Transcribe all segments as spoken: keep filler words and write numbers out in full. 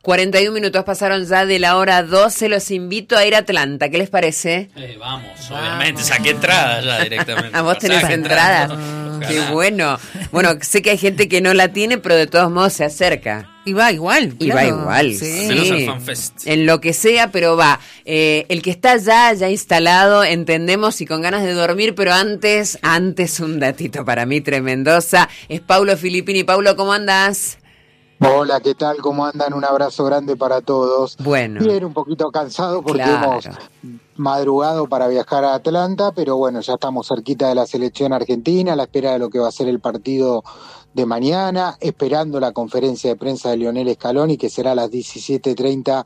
cuarenta y un minutos pasaron ya de la hora doce. Los invito a ir a Atlanta. ¿Qué les parece? Eh, vamos, obviamente. Saqué entrada ya directamente. ¿A vos tenés entradas? Entrada. Qué bueno. Bueno, sé que hay gente que no la tiene, pero de todos modos se acerca. Y va igual. Y claro. va igual. Sí. Al menos al FanFest. En lo que sea, pero va. Eh, el que está ya, ya instalado, entendemos, y con ganas de dormir, pero antes, antes un datito para Mitre Mendoza. Es Paulo Filippini. Paulo, ¿cómo andás? Hola, ¿qué tal? ¿Cómo andan? Un abrazo grande para todos. Bueno. Bien, un poquito cansado porque Claro. hemos madrugado para viajar a Atlanta, pero bueno, ya estamos cerquita de la selección argentina, a la espera de lo que va a ser el partido de mañana, esperando la conferencia de prensa de Lionel Scaloni, que será a las diecisiete treinta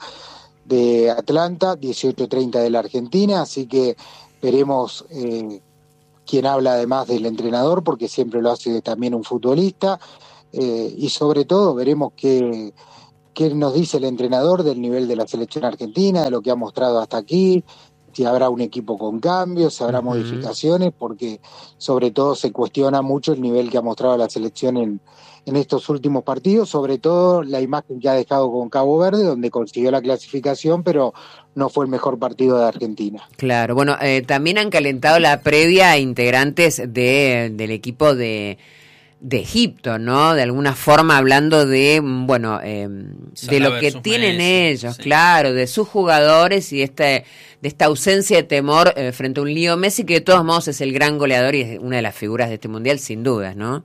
de Atlanta, dieciocho treinta de la Argentina, así que veremos eh, quién habla además del entrenador, porque siempre lo hace también un futbolista. Eh, y sobre todo veremos qué, qué nos dice el entrenador del nivel de la selección argentina, de lo que ha mostrado hasta aquí, si habrá un equipo con cambios, si habrá uh-huh. modificaciones, porque sobre todo se cuestiona mucho el nivel que ha mostrado la selección en, en estos últimos partidos, sobre todo la imagen que ha dejado con Cabo Verde, donde consiguió la clasificación, pero no fue el mejor partido de Argentina. Claro, bueno, eh, también han calentado la previa a integrantes de, del equipo de... de Egipto, ¿no? De alguna forma hablando de, bueno, eh, de lo que tienen Messi, ellos, sí. Claro, de sus jugadores y este, de esta ausencia de temor eh, frente a un Leo Messi, que de todos modos es el gran goleador y es una de las figuras de este mundial, sin dudas, ¿no?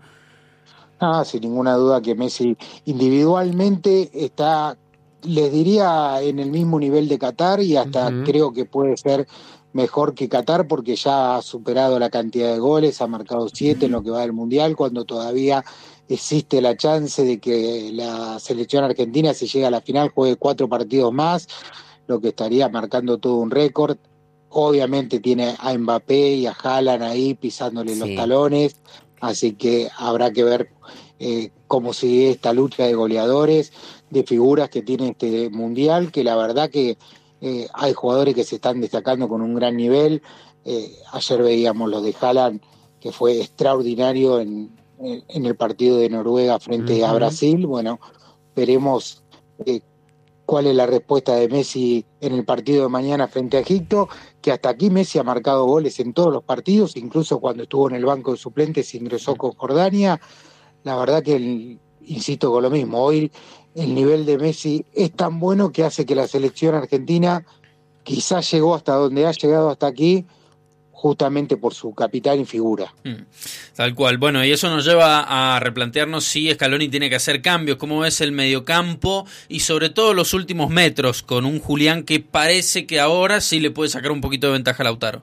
Ah, sin ninguna duda que Messi individualmente está, les diría, en el mismo nivel de Qatar y hasta uh-huh. creo que puede ser mejor que Qatar porque ya ha superado la cantidad de goles, ha marcado siete en lo que va del Mundial, cuando todavía existe la chance de que la selección argentina, si llega a la final, juegue cuatro partidos más, lo que estaría marcando todo un récord. Obviamente tiene a Mbappé y a Haaland ahí pisándole sí. los talones, así que habrá que ver eh, cómo sigue esta lucha de goleadores, de figuras que tiene este Mundial, que la verdad que Eh, hay jugadores que se están destacando con un gran nivel. Eh, ayer veíamos lo de Haaland, que fue extraordinario en, en el partido de Noruega frente uh-huh. a Brasil. Bueno, veremos eh, cuál es la respuesta de Messi en el partido de mañana frente a Egipto, que hasta aquí Messi ha marcado goles en todos los partidos, incluso cuando estuvo en el banco de suplentes ingresó con Jordania. La verdad que, el, insisto con lo mismo, hoy el nivel de Messi es tan bueno que hace que la selección argentina quizás llegó hasta donde ha llegado hasta aquí justamente por su capitán y figura. Mm, tal cual. Bueno, y eso nos lleva a replantearnos si Scaloni tiene que hacer cambios, cómo ves el mediocampo y sobre todo los últimos metros con un Julián que parece que ahora sí le puede sacar un poquito de ventaja a Lautaro.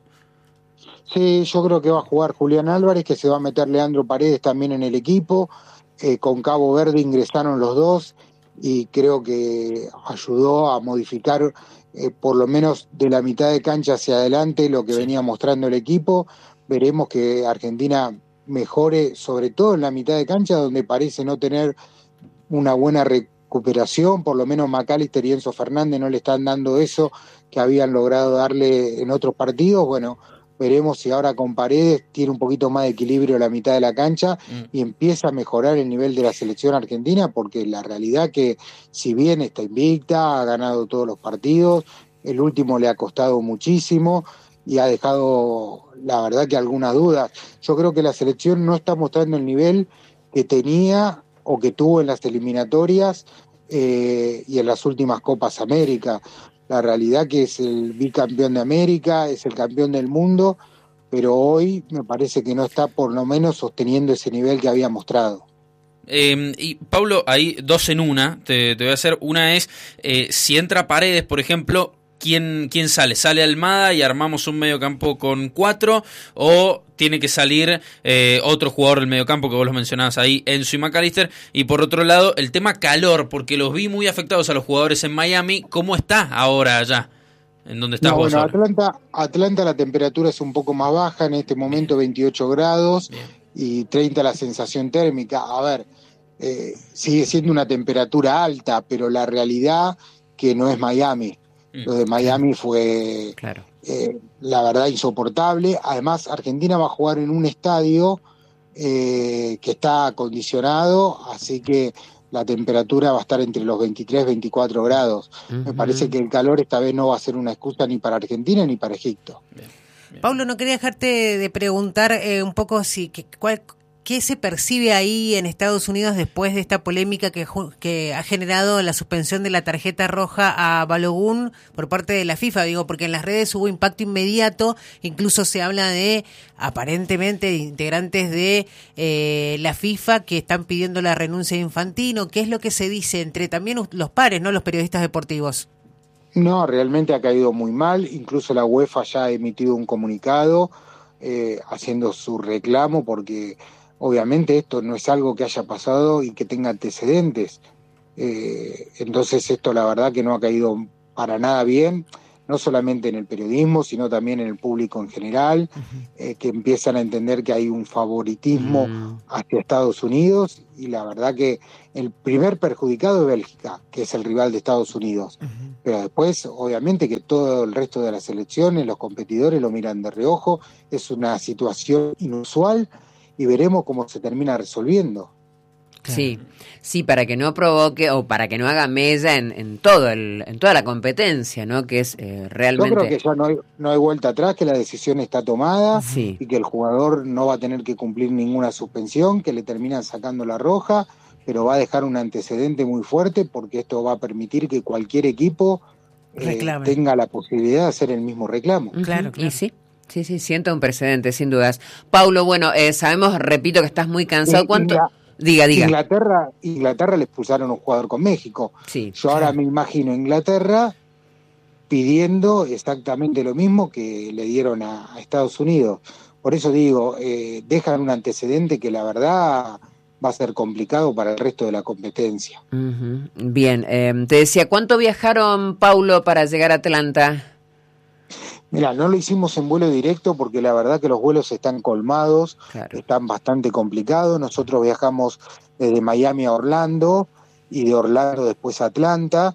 Sí, yo creo que va a jugar Julián Álvarez, que se va a meter Leandro Paredes también en el equipo. Eh, con Cabo Verde ingresaron los dos y creo que ayudó a modificar eh, por lo menos de la mitad de cancha hacia adelante lo que sí. venía mostrando el equipo. Veremos que Argentina mejore, sobre todo en la mitad de cancha, donde parece no tener una buena recuperación, por lo menos McAllister y Enzo Fernández no le están dando eso que habían logrado darle en otros partidos. Bueno, veremos si ahora con Paredes tiene un poquito más de equilibrio la mitad de la cancha mm. y empieza a mejorar el nivel de la selección argentina, porque la realidad que si bien está invicta, ha ganado todos los partidos, el último le ha costado muchísimo y ha dejado, la verdad, que algunas dudas. Yo creo que la selección no está mostrando el nivel que tenía o que tuvo en las eliminatorias eh, y en las últimas Copas América. La realidad que es el bicampeón de América, es el campeón del mundo, pero hoy me parece que no está por lo menos sosteniendo ese nivel que había mostrado. Eh, y Pablo, hay dos en una, te, te voy a hacer. Una es, eh, si entra Paredes, por ejemplo, ¿quién, quién sale? ¿Sale Almada y armamos un mediocampo con cuatro? ¿O tiene que salir eh, otro jugador del mediocampo que vos los mencionabas ahí, Enzo y McAllister? Y por otro lado, el tema calor, porque los vi muy afectados a los jugadores en Miami. ¿Cómo está ahora allá? ¿En dónde estás no, vos bueno, ahora? Atlanta, Atlanta la temperatura es un poco más baja, en este momento veintiocho grados Bien. Y treinta la sensación térmica. A ver, eh, sigue siendo una temperatura alta, pero la realidad que no es Miami. Mm. Lo de Miami fue, claro. eh, la verdad, insoportable. Además, Argentina va a jugar en un estadio eh, que está acondicionado, así que la temperatura va a estar entre los veintitrés y veinticuatro grados. Uh-huh. Me parece que el calor esta vez no va a ser una excusa ni para Argentina ni para Egipto. Bien, bien. Pablo, no quería dejarte de preguntar eh, un poco si que, cuál, qué se percibe ahí en Estados Unidos después de esta polémica que, que ha generado la suspensión de la tarjeta roja a Balogun por parte de la FIFA. Digo, porque en las redes hubo impacto inmediato, incluso se habla de, aparentemente, de integrantes de eh, la FIFA que están pidiendo la renuncia de Infantino. ¿Qué es lo que se dice entre también los pares, no los periodistas deportivos? No, realmente ha caído muy mal, incluso la UEFA ya ha emitido un comunicado eh, haciendo su reclamo porque obviamente esto no es algo que haya pasado y que tenga antecedentes. Eh, entonces esto la verdad que no ha caído para nada bien, no solamente en el periodismo, sino también en el público en general, uh-huh. eh, que empiezan a entender que hay un favoritismo uh-huh. hacia Estados Unidos, y la verdad que el primer perjudicado es Bélgica, que es el rival de Estados Unidos. Uh-huh. Pero después, obviamente, que todo el resto de las selecciones, los competidores lo miran de reojo, es una situación inusual, y veremos cómo se termina resolviendo. Sí, sí, para que no provoque o para que no haga mella en, en todo el, en toda la competencia, ¿no? Que es eh, realmente. Yo creo que ya no hay, no hay vuelta atrás, que la decisión está tomada sí. y que el jugador no va a tener que cumplir ninguna suspensión, que le terminan sacando la roja, pero va a dejar un antecedente muy fuerte porque esto va a permitir que cualquier equipo eh, tenga la posibilidad de hacer el mismo reclamo. Uh-huh. Claro, claro. Y sí. Sí, sí, siento un precedente, sin dudas. Paulo, bueno, eh, sabemos, repito, que estás muy cansado. ¿Cuánto? Ingl- diga, diga. Inglaterra, Inglaterra le expulsaron a un jugador con México. Sí. Yo ahora me imagino Inglaterra pidiendo exactamente lo mismo que le dieron a, a Estados Unidos. Por eso digo, eh, dejan un antecedente que la verdad va a ser complicado para el resto de la competencia. Uh-huh. Bien, eh, te decía, ¿cuánto viajaron, Paulo, para llegar a Atlanta? Mira, no lo hicimos en vuelo directo porque la verdad que los vuelos están colmados, claro. Están bastante complicados. Nosotros viajamos desde Miami a Orlando y de Orlando después a Atlanta.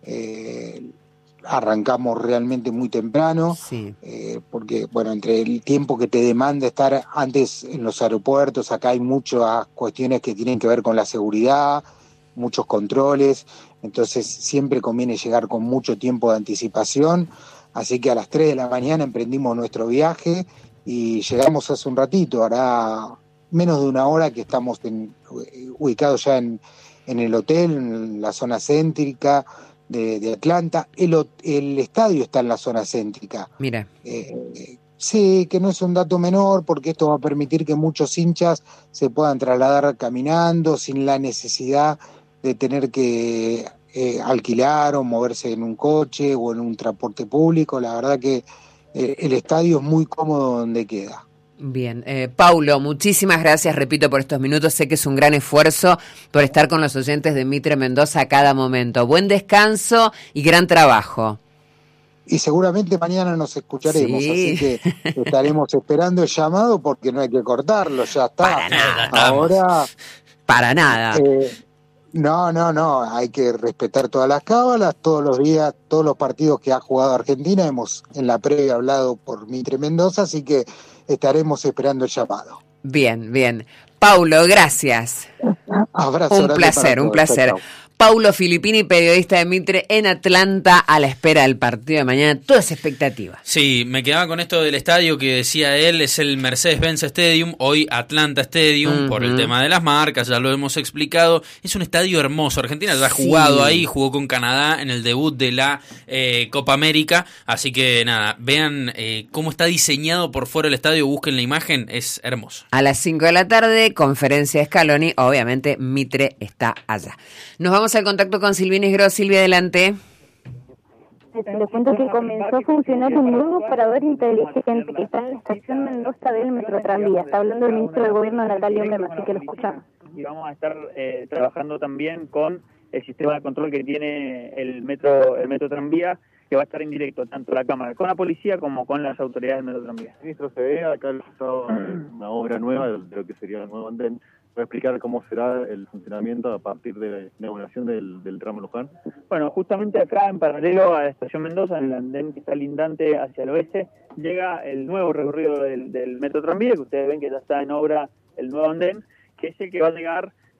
Eh, arrancamos realmente muy temprano, sí. eh, porque bueno, entre el tiempo que te demanda estar antes en los aeropuertos, acá hay muchas cuestiones que tienen que ver con la seguridad, muchos controles, entonces siempre conviene llegar con mucho tiempo de anticipación. Así que a las tres de la mañana emprendimos nuestro viaje y llegamos hace un ratito, hará menos de una hora que estamos en, ubicados ya en, en el hotel, en la zona céntrica de, de Atlanta. El, el estadio está en la zona céntrica. Mira. Eh, sí, que no es un dato menor porque esto va a permitir que muchos hinchas se puedan trasladar caminando sin la necesidad de tener que... Eh, alquilar o moverse en un coche o en un transporte público. La verdad que eh, el estadio es muy cómodo donde queda. Bien, eh, Paulo, muchísimas gracias, repito, por estos minutos. Sé que es un gran esfuerzo por estar con los oyentes de Mitre Mendoza a cada momento. Buen descanso y gran trabajo. Y seguramente mañana nos escucharemos, sí. Así que estaremos esperando el llamado porque no hay que cortarlo, ya está. Para nada. Ahora... Para nada. Eh, No, no, no, hay que respetar todas las cábalas, todos los días, todos los partidos que ha jugado Argentina, hemos en la previa hablado por Mitre Mendoza, así que estaremos esperando el llamado. Bien, bien. Paulo, gracias. Abrazo. Un placer, un placer. Chau. Paulo Filippini, periodista de Mitre en Atlanta, a la espera del partido de mañana. Toda esa expectativa. Sí, me quedaba con esto del estadio que decía él, es el Mercedes-Benz Stadium, hoy Atlanta Stadium, uh-huh. por el tema de las marcas, ya lo hemos explicado. Es un estadio hermoso. Argentina ya ha sí. jugado ahí, jugó con Canadá en el debut de la eh, Copa América. Así que nada, vean eh, cómo está diseñado por fuera el estadio, busquen la imagen, es hermoso. A las cinco de la tarde, conferencia de Scaloni, obviamente Mitre está allá. Nos vamos al contacto con Silvina Isgro. Silvia, adelante. Les cuento que comenzó a funcionar un nuevo parador inteligente que está en la estación Mendoza del Metrotranvía. Está hablando el ministro del Gobierno, Natalia Ombema, así que lo escuchamos. Y vamos a estar eh, trabajando también con el sistema de control que tiene el metro el Metrotranvía, que va a estar en directo, tanto la Cámara con la policía como con las autoridades del Metrotranvía. Ministro, se ve acá una obra nueva de lo que sería el nuevo andén. ¿Va a explicar cómo será el funcionamiento a partir de la inauguración del, del tramo Luján? Bueno, justamente acá, en paralelo a la estación Mendoza, en el andén que está lindante hacia el oeste, llega el nuevo recorrido del, del Metrotranvía, que ustedes ven que ya está en obra el nuevo andén, que es el que va a llegar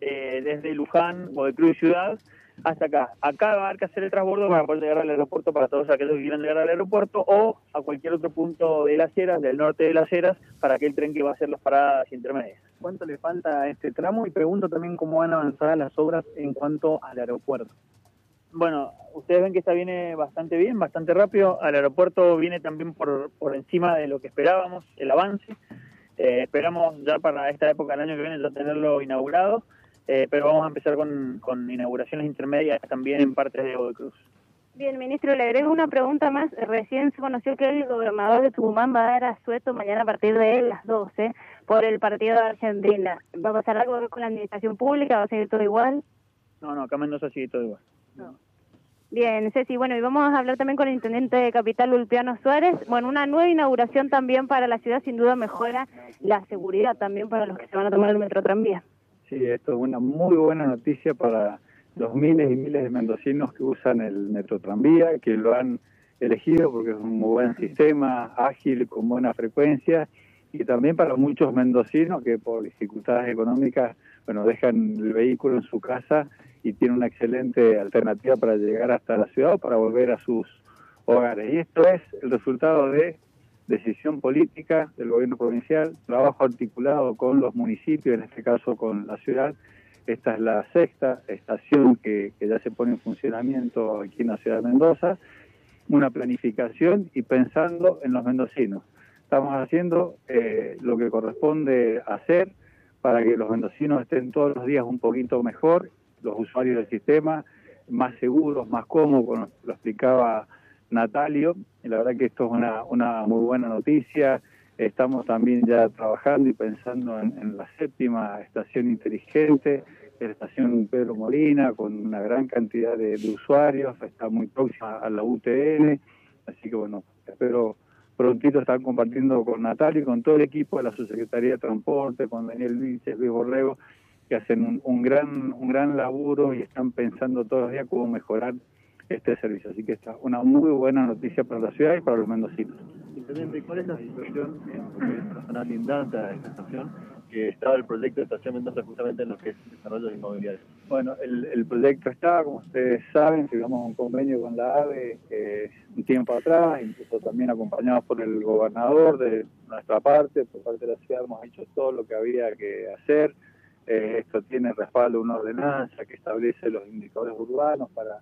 eh, desde Luján, Godecruz y Ciudad, hasta acá. Acá va a haber que hacer el transbordo para poder llegar al aeropuerto para todos aquellos que quieran llegar al aeropuerto o a cualquier otro punto de Las Heras, del norte de Las Heras, para aquel tren que va a hacer las paradas intermedias. ¿Cuánto le falta a este tramo? Y pregunto también cómo van a avanzar las obras en cuanto al aeropuerto. Bueno, ustedes ven que esta viene bastante bien, bastante rápido. Al aeropuerto viene también por, por encima de lo que esperábamos, el avance. Eh, esperamos ya para esta época del año que viene ya tenerlo inaugurado, eh, pero vamos a empezar con, con inauguraciones intermedias también en partes de Godecruz. Bien, ministro, le agrego una pregunta más. Recién se conoció que el gobernador de Tucumán va a dar asueto mañana a partir de las doce por el partido de Argentina. ¿Va a pasar algo con la administración pública? ¿Va a seguir todo igual? No, no, acá en Mendoza sigue todo igual. No. Bien, Ceci, bueno, y vamos a hablar también con el intendente de Capital, Ulpiano Suárez. Bueno, una nueva inauguración también para la ciudad, sin duda mejora la seguridad también para los que se van a tomar el metro tranvía. Sí, esto es una muy buena noticia para los miles y miles de mendocinos que usan el metro tranvía, que lo han elegido porque es un muy buen sistema, ágil, con buena frecuencia, y también para muchos mendocinos que por dificultades económicas, bueno, dejan el vehículo en su casa y tienen una excelente alternativa para llegar hasta la ciudad o para volver a sus hogares. Y esto es el resultado de decisión política del gobierno provincial, trabajo articulado con los municipios, en este caso con la ciudad. Esta es la sexta estación que, que ya se pone en funcionamiento aquí en la ciudad de Mendoza, una planificación y pensando en los mendocinos. Estamos haciendo eh, lo que corresponde hacer para que los mendocinos estén todos los días un poquito mejor, los usuarios del sistema, más seguros, más cómodos, lo explicaba Natalio, y la verdad que esto es una, una muy buena noticia. Estamos también ya trabajando y pensando en, en la séptima estación inteligente, la estación Pedro Molina, con una gran cantidad de, de usuarios, está muy próxima a la U T N, así que bueno, espero prontito estar compartiendo con Natalio y con todo el equipo de la Subsecretaría de Transporte, con Daniel Vilches, Luis Borrego, que hacen un, un gran un gran laburo y están pensando todos los días cómo mejorar este servicio. Así que esta es una muy buena noticia para la ciudad y para los mendocinos. Intendente, ¿cuál es la situación en la zona lindante a esta estación? Que estaba el proyecto de Estación Mendoza justamente en lo que es desarrollo inmobiliario. Bueno, el, el proyecto está, como ustedes saben, firmamos un convenio con la AVE eh, un tiempo atrás, incluso también acompañados por el gobernador de nuestra parte, por parte de la ciudad hemos hecho todo lo que había que hacer. Eh, esto tiene respaldo una ordenanza que establece los indicadores urbanos para,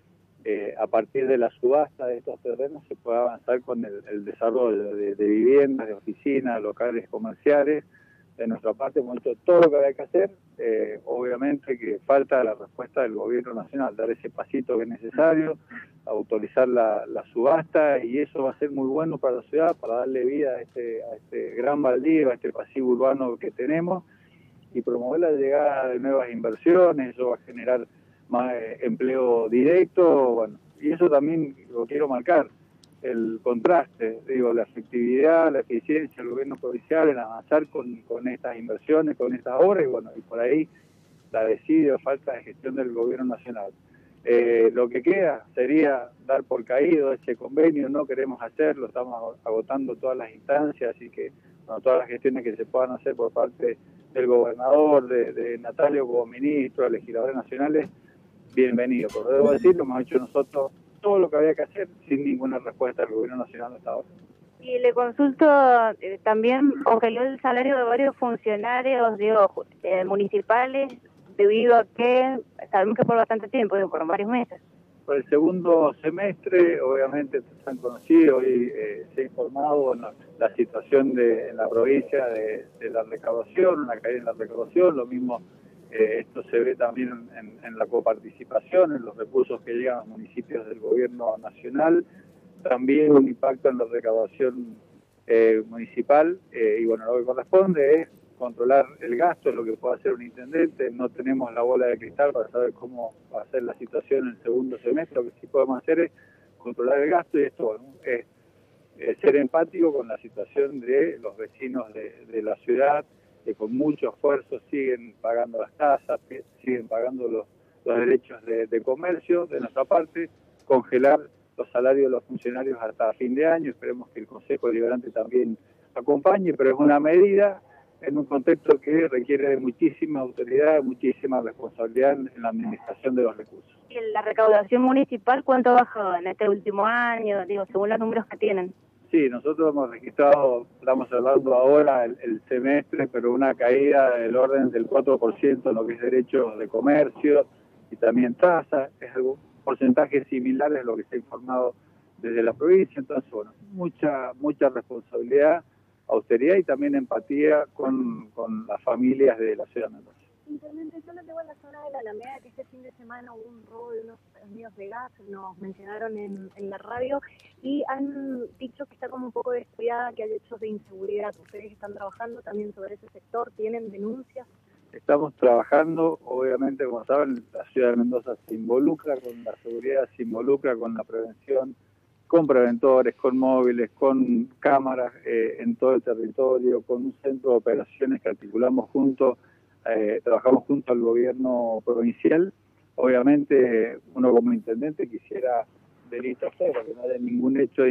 eh, a partir de la subasta de estos terrenos, se pueda avanzar con el, el desarrollo de, de viviendas, de oficinas, locales comerciales. De nuestra parte hemos hecho todo lo que había que hacer, eh, obviamente que falta la respuesta del gobierno nacional, dar ese pasito que es necesario, autorizar la, la subasta, y eso va a ser muy bueno para la ciudad, para darle vida a este, a este gran baldío, a este pasivo urbano que tenemos, y promover la llegada de nuevas inversiones. Eso va a generar más eh, empleo directo, bueno, y eso también lo quiero marcar, el contraste, digo, la efectividad, la eficiencia del gobierno provincial en avanzar con, con estas inversiones, con estas obras, y bueno, y por ahí la desidia o falta de gestión del gobierno nacional. Eh, lo que queda sería dar por caído ese convenio, no queremos hacerlo, estamos agotando todas las instancias, así que bueno, todas las gestiones que se puedan hacer por parte del gobernador, de, de Natalio como ministro, de legisladores nacionales, bienvenido. Pero debo decir, lo hemos hecho nosotros todo lo que había que hacer sin ninguna respuesta del gobierno nacional hasta ahora. Y le consulto, eh, también congeló el salario de varios funcionarios, digo, eh, municipales, debido a que, sabemos que por bastante tiempo, digo, por varios meses. Por el segundo semestre, obviamente se han conocido y eh, se ha informado la, la situación de en la provincia de, de la recaudación, una caída en la recaudación, lo mismo. Eh, esto se ve también en, en la coparticipación, en los recursos que llegan a los municipios del gobierno nacional, también un impacto en la recaudación eh, municipal, eh, y bueno, lo que corresponde es controlar el gasto, es lo que puede hacer un intendente. No tenemos la bola de cristal para saber cómo va a ser la situación en el segundo semestre. Lo que sí podemos hacer es controlar el gasto, y esto bueno, es, es ser empático con la situación de los vecinos de, de la ciudad, que con mucho esfuerzo siguen pagando las tasas, siguen pagando los, los derechos de, de comercio. De nuestra parte, congelar los salarios de los funcionarios hasta fin de año. Esperemos que el Consejo Deliberante también acompañe, pero es una medida en un contexto que requiere de muchísima autoridad, muchísima responsabilidad en la administración de los recursos. ¿Y la recaudación municipal cuánto ha bajado en este último año, digo, según los números que tienen? Sí, nosotros hemos registrado, estamos hablando ahora el, el semestre, pero una caída del orden del cuatro por ciento en lo que es derecho de comercio y también tasa, es algo porcentaje similar a lo que se ha informado desde la provincia. Entonces, bueno, mucha mucha responsabilidad, austeridad y también empatía con, con las familias de la ciudad de Mendoza. Intendente, yo lo tengo en la zona de la Alameda, que este fin de semana hubo un robo de unos amigos de gas, nos mencionaron en, en la radio, y han dicho que está como un poco descuidada, que hay hechos de inseguridad. Ustedes están trabajando también sobre ese sector, ¿tienen denuncias? Estamos trabajando, obviamente, como saben, la ciudad de Mendoza se involucra con la seguridad, se involucra con la prevención, con preventores, con móviles, con cámaras eh, en todo el territorio, con un centro de operaciones que articulamos juntos. Eh, trabajamos junto al gobierno provincial. Obviamente uno como intendente quisiera delito cero, que no haya ningún hecho de